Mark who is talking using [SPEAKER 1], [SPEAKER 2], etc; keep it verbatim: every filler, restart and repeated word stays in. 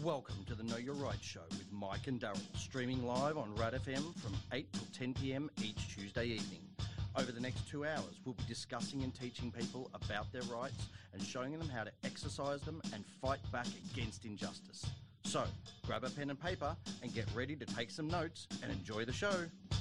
[SPEAKER 1] Welcome to the Know Your Rights show with Mike and Daryl, streaming live on Rad F M from eight till ten p m each Tuesday evening. Over the next two hours, we'll be discussing and teaching people about their rights and showing them how to exercise them and fight back against injustice. So, grab a pen and paper and get ready to take some notes and enjoy the show.